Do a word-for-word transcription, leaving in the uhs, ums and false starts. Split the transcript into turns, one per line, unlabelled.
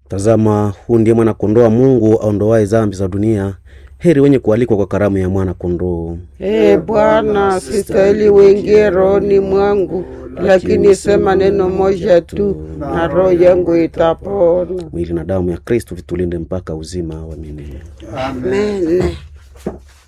Tazama, huu ndiye mwana kondoo wa Mungu aondoaye dhambi za dunia. Heri wenye kualikwa kwa karamu ya mwana kondoo.
Ee Bwana, sistahili uingie rohoni mwangu, lakini sema neno moja tu na roho yangu itapona.
Mwili na damu ya Kristo vitulinde mpaka uzima wa milele.
Amen.